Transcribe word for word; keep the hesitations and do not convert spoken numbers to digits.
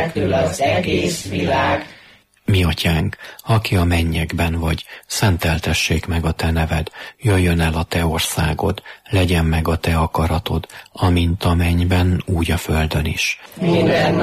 az egész világ. Mi atyánk, aki a mennyekben vagy, szenteltessék meg a te neved, jöjjön el a te országod, legyen meg a te akaratod, amint a mennyben, úgy a földön is. Minden